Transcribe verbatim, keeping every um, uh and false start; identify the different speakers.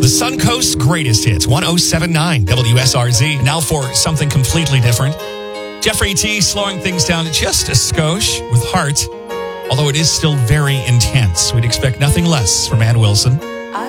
Speaker 1: Suncoast Greatest Hits, one oh seven point nine W S R Z. Now for something completely different. Jeffrey T. slowing things down just a skosh with Heart, although it is still very intense. We'd expect nothing less from Ann Wilson.